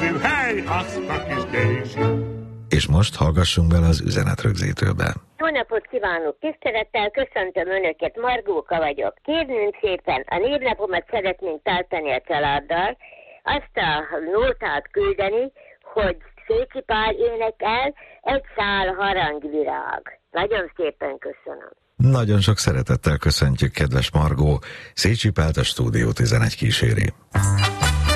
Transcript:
kézű, hely, azt a kis Daisy. És most hallgassunk bele az üzenetrögzítőbe. Jó napot kívánok! Tisztelettel köszöntöm Önöket, Margóka vagyok. Kérnünk szépen, a névnapomat szeretnénk tartani a családdal, azt a nótát küldeni, hogy Szécsi Pál énekel, egy szál harangvirág. Nagyon szépen köszönöm. Nagyon sok szeretettel köszöntjük, kedves Margó. Szécsi Pált a Stúdió 11 kíséri.